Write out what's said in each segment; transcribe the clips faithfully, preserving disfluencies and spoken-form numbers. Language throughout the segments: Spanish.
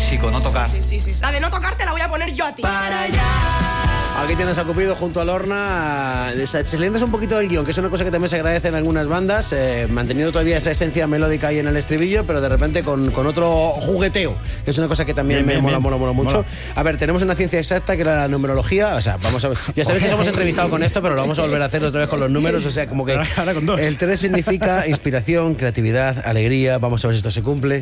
tóxico, no tocar. Sí, sí, sí, sí. La de no tocarte la voy a poner yo a ti. Para allá. Aquí tienes a Cupido junto a Lorna. Se lentes un poquito del guión, que es una cosa que también se agradece en algunas bandas, eh, manteniendo todavía esa esencia melódica ahí en el estribillo, pero de repente con, con otro jugueteo, que es una cosa que también bien, me bien, mola, bien. mola, mola mucho. Mola. A ver, tenemos una ciencia exacta que era la numerología. O sea, vamos a ver. Ya sabéis que hemos entrevistado con esto, pero lo vamos a volver a hacer otra vez con los números. O sea, como que ahora con dos. El tres significa inspiración, creatividad, alegría. Vamos a ver si esto se cumple.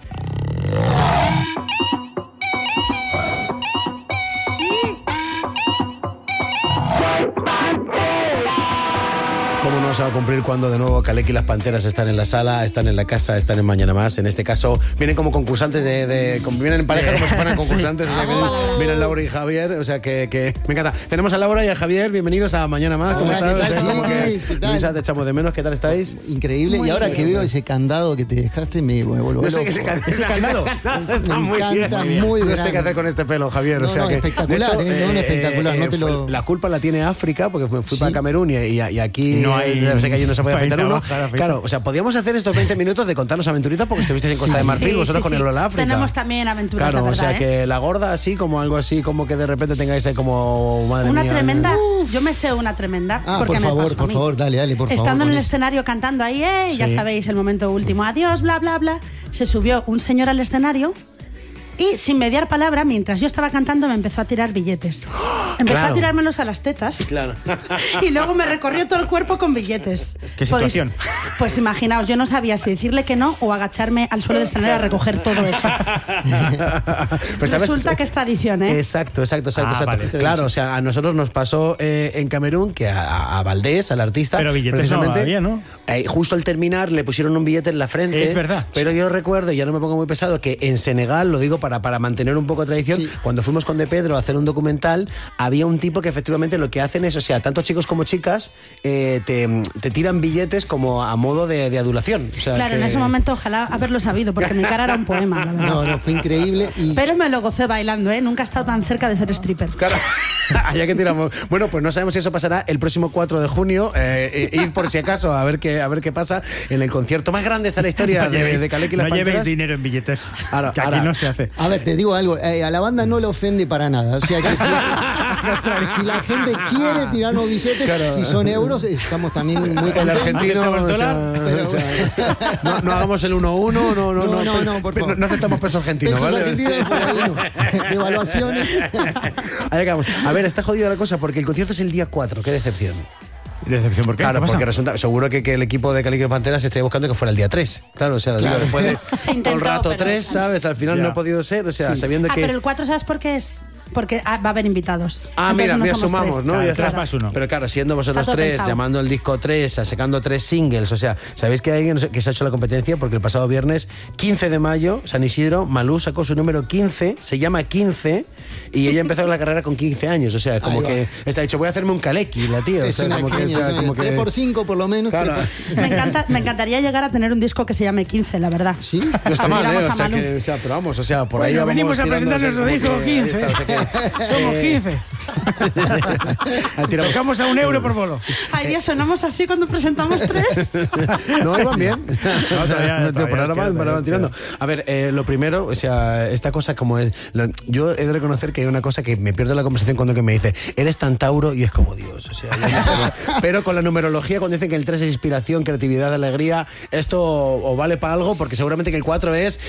¿Cómo no se va a cumplir cuando de nuevo Kalek y las Panteras están en la sala, están en la casa, están en Mañana Más? En este caso, vienen como concursantes de... de como vienen en pareja, sí. como si fueran concursantes. Sí. O sea, vienen, vienen Laura y Javier, o sea que, que me encanta. Tenemos a Laura y a Javier, bienvenidos a Mañana Más. ¿Cómo estás? ¿Qué tal, o sea, como que, ¿qué tal? Luisa, te echamos de menos, ¿qué tal estáis? Increíble. Muy y ahora bien, que veo ese candado que te dejaste, me vuelvo no sé loco. Ese, ese candado. Me muy encanta, bien, muy bien. No sé qué hacer con este pelo, Javier. No, o sea no, que, espectacular, hecho, eh, no, eh, espectacular. No te fue, lo... La culpa la tiene África, porque fui, fui sí. para Camerún y, y, y aquí no hay, no sé que allí no se puede afeitar uno. Bajar, claro, o sea, podíamos hacer estos veinte minutos de contarnos aventuritas porque estuvisteis en Costa sí, de Marfil, sí, vosotros sí, con sí. el Lola África. Tenemos también aventuras, claro, la verdad, o sea, ¿eh? que la gorda así, como algo así, como que de repente tengáis ahí como, madre una mía. tremenda, uf. Yo me sé una tremenda. Ah, porque por favor, me pasó por favor, dale, dale, por Estando favor. en el eso. escenario cantando ahí, eh, sí. ya sabéis, el momento último, adiós, bla, bla, bla, se subió un señor al escenario y sin mediar palabra, mientras yo estaba cantando, me empezó a tirar billetes. Empezó claro. a tirármelos a las tetas. Claro. Y luego me recorrió todo el cuerpo con billetes. ¿Qué situación? Pues, pues imaginaos, yo no sabía si decirle que no o agacharme al suelo del escenario a recoger todo eso. Pues resulta sabes, que es tradición, ¿eh? Exacto, exacto, exacto. Ah, exacto. Vale. Claro, o sea, a nosotros nos pasó eh, en Camerún que a, a Valdés, al artista, pero billetes precisamente, no había, ¿no? Eh, justo al terminar le pusieron un billete en la frente. Es verdad. Pero yo recuerdo, y ya no me pongo muy pesado, que en Senegal, lo digo para, para mantener un poco de tradición, sí. cuando fuimos con De Pedro a hacer un documental, había un tipo que efectivamente lo que hacen es, o sea, tanto chicos como chicas eh, te, te tiran billetes como a modo de, de adulación. O sea, claro, que... en ese momento ojalá haberlo sabido, porque mi cara era un poema, la verdad. No, no, fue increíble. Y... Pero me lo gocé bailando, ¿eh? Nunca he estado tan cerca de ser stripper. Claro. Allá que tiramos. Bueno, pues no sabemos si eso pasará el próximo cuatro de junio. Eh, id por si acaso a ver qué a ver qué pasa en el concierto más grande está la historia no de, llevéis, de Kalek y las No Panteras. llevéis dinero en billetes. Ahora, que ahora. aquí no se hace. A ver, te digo algo. Eh, a la banda no le ofende para nada. O sea que si, si la gente quiere tirarnos billetes, claro. si son euros, estamos también muy contentos. El argentino, o sea, pero, o sea, no, no hagamos el uno uno, no, no, no, no, no, por favor. no aceptamos pesos argentinos, pesos ¿vale? argentinos, por ahí no. Devaluaciones. Ahí acabamos. A ver, está jodida la cosa porque el concierto es el día cuatro, qué decepción. ¿Decepción por qué? Claro, ¿Qué porque resulta, seguro que, que el equipo de Kalek y las Panteras estaría buscando que fuera el día tres. Claro, o sea, claro. Digo, después de intentó, todo el rato pero... tres, ¿sabes? Al final ya. no ha podido ser, o sea, sí. sabiendo ah, que... pero el cuatro, ¿sabes por qué es? Porque va a haber invitados. Ah, entonces mira, no ya somos sumamos, tres. ¿no? Claro, ya tres está. más uno. Pero claro, siendo vosotros tres, pensado. llamando el disco tres, sacando tres singles, o sea, ¿sabéis que hay alguien que se ha hecho la competencia? Porque el pasado viernes, quince de mayo, San Isidro, Malú sacó su número quince, se llama quince, y ella empezó la carrera con quince años, o sea, como que está dicho, voy a hacerme un Kalek, la tía. Es o sea, una como genia, que, o sea, como que... tres por cinco por lo menos. Claro. Me, encanta, me encantaría llegar a tener un disco que se llame quince, la verdad. Sí, no está mal, ¿eh? O sea, Malú. que, o sea, pero vamos, o sea, por bueno, ahí vamos venimos a tirando, presentar nuestro disco que, quince. está, o sea que, Somos eh, quince. Dejamos a un euro por bolo. Ay, Dios, sonamos así cuando presentamos tres. No, iban bien. No, o sea, todavía, por todavía ahora van, queda, van tirando. A ver, eh, lo primero, o sea, esta cosa como es... Lo, yo he de reconocer que hay una cosa que me pierdo la conversación cuando que me dice, eres tan Tauro, y es como Dios. O sea, pero, pero con la numerología, cuando dicen que el tres es inspiración, creatividad, alegría, esto o vale para algo, porque seguramente que el cuatro es